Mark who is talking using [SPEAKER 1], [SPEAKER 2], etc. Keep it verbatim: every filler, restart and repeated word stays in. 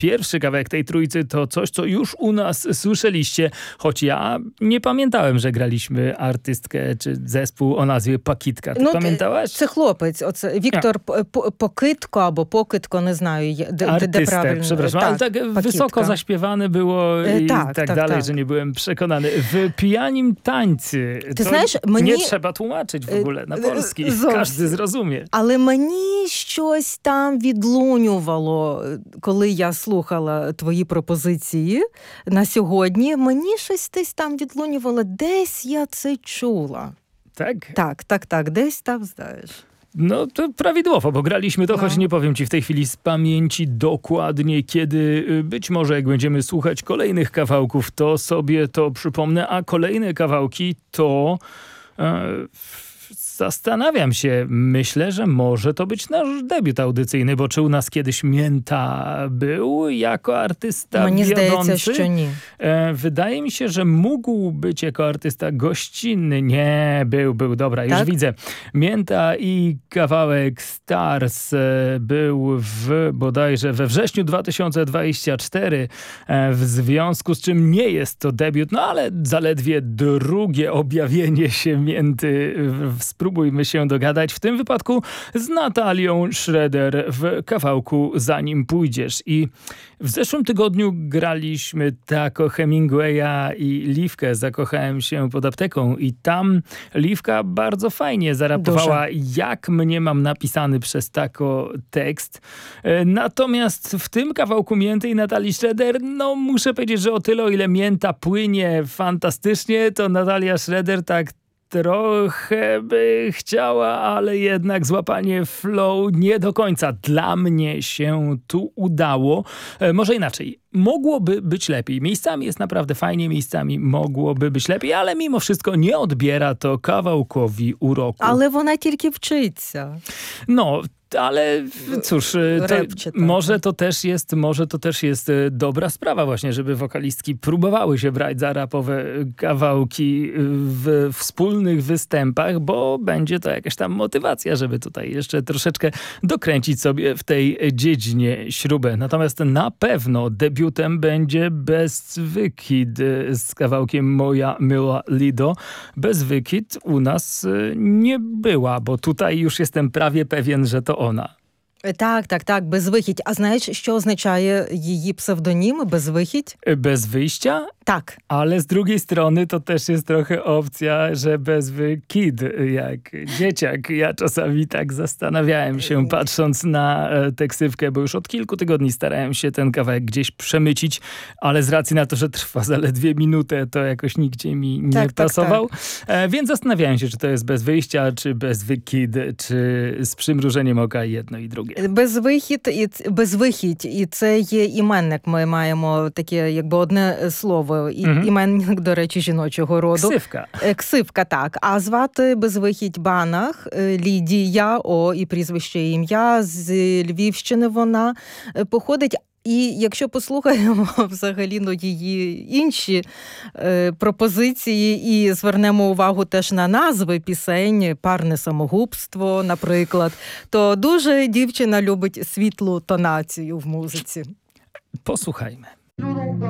[SPEAKER 1] pierwszy kawałek tej trójcy to coś, co już u nas słyszeliście, choć ja nie pamiętałem, że graliśmy artystkę czy zespół o nazwie Pakitka. Ty
[SPEAKER 2] ну,
[SPEAKER 1] pamiętałaś?
[SPEAKER 2] Це хлопець, оце Віктор П- П- Покитко або Покитко, не знаю, де, де, де
[SPEAKER 1] Artystę,
[SPEAKER 2] правильно.
[SPEAKER 1] przepraszam, ale tak
[SPEAKER 2] Pakitka.
[SPEAKER 1] wysoko zaśpiewane było
[SPEAKER 2] E,
[SPEAKER 1] i
[SPEAKER 2] tak,
[SPEAKER 1] tak,
[SPEAKER 2] tak,
[SPEAKER 1] dalej,
[SPEAKER 2] tak.
[SPEAKER 1] że nie byłem przekonany. W pijanim tańcy
[SPEAKER 2] Ty
[SPEAKER 1] to
[SPEAKER 2] знаєш, мені-
[SPEAKER 1] nie trzeba tłumaczyć w ogóle na
[SPEAKER 2] e,
[SPEAKER 1] polski,
[SPEAKER 2] zowsім.
[SPEAKER 1] każdy zrozumie.
[SPEAKER 2] Але мені щось там відлунювало, коли я слухала твої пропозиції на сьогодні. Мені щось десь там відлунювало, десь я це чула.
[SPEAKER 1] Tak?
[SPEAKER 2] Так, так, так, десь там, знаєш.
[SPEAKER 1] No to prawidłowo, bo graliśmy to,
[SPEAKER 2] No.
[SPEAKER 1] choć nie powiem ci w tej chwili z pamięci dokładnie, kiedy y, być może jak będziemy słuchać kolejnych kawałków, to sobie to przypomnę, a kolejne kawałki to... E, Zastanawiam się, myślę, że może to być nasz debiut audycyjny, bo czy u nas kiedyś Mięta był jako artysta
[SPEAKER 2] Мені
[SPEAKER 1] wiodący?
[SPEAKER 2] здається, що ні.
[SPEAKER 1] E, Wydaje mi się, że mógł być jako artysta gościnny. Nie, był, był, dobra, już
[SPEAKER 2] Tak?
[SPEAKER 1] widzę. Mięta i kawałek Stars e, był w, bodajże we wrześniu dwa tysiące dwudziestym czwartym, e, w związku z czym nie jest to debiut, no ale zaledwie drugie objawienie się Mięty. W- Spróbujmy się dogadać w tym wypadku z Natalią Schroeder w kawałku Zanim pójdziesz. I w zeszłym tygodniu graliśmy Taco Hemingwaya i Liwkę. Zakochałem się pod apteką i tam Liwka bardzo fajnie zarapowała, jak mnie mam napisany przez Taco tekst. E, Natomiast w tym kawałku Mięty i Natalii Schroeder, no muszę powiedzieć, że o tyle, o ile Mięta płynie fantastycznie, to Natalia Schroeder tak trochę by chciała, ale jednak złapanie flow nie do końca. Dla mnie się tu udało. E, może inaczej. Mogłoby być lepiej. Miejscami jest naprawdę fajnie, miejscami mogłoby być lepiej, ale mimo wszystko nie odbiera to kawałkowi uroku.
[SPEAKER 2] Але вона тільки вчиться.
[SPEAKER 1] No, ale cóż, to,
[SPEAKER 2] Repcie, tak.
[SPEAKER 1] może to też jest, może to też jest e, dobra sprawa właśnie, żeby wokalistki próbowały się brać za rapowe kawałki w wspólnych występach, bo będzie to jakaś tam motywacja, żeby tutaj jeszcze troszeczkę dokręcić sobie w tej dziedzinie śrubę. Natomiast na pewno debiutem będzie Bez Wykid z kawałkiem Moja Myła Lido. Bez Wykid u nas e, nie była, bo tutaj już jestem prawie pewien, że to ona.
[SPEAKER 2] Так, так, так, безвихідь. А знаєш, що означає її псевдонім безвихідь?
[SPEAKER 1] Bez wyjścia,
[SPEAKER 2] Так.
[SPEAKER 1] ale z drugiej strony to też jest trochę opcja, że bezwy kid, jak dzieciak. Ja czasami tak zastanawiałem się, patrząc na e, tę ksywkę, bo już od kilku tygodni starałem się ten kawałek gdzieś przemycić, ale z racji na to, że trwa zaledwie minutę, to jakoś nigdzie mi nie
[SPEAKER 2] Tak, tak,
[SPEAKER 1] pasował. E, więc zastanawiałem się, czy to jest bez wyjścia, czy bezwy kid, czy z przymrużeniem oka jedno i drugie.
[SPEAKER 2] Безвихід і ц- безвихідь, і це є іменник. Ми маємо таке, якби одне слово. І
[SPEAKER 1] Мгм.
[SPEAKER 2] іменник, до речі, жіночого роду.
[SPEAKER 1] Ksywka.
[SPEAKER 2] Е, Ксивка, так. А звати безвихідь Банах, е, Лідія, о, і прізвище, і ім'я, з Львівщини вона е, походить. І якщо послухаємо взагалі ну, її інші е, пропозиції і звернемо увагу теж на назви пісень, «Парне самогубство», наприклад, то дуже дівчина любить світлу тонацію в музиці.
[SPEAKER 1] Posłuchajmy.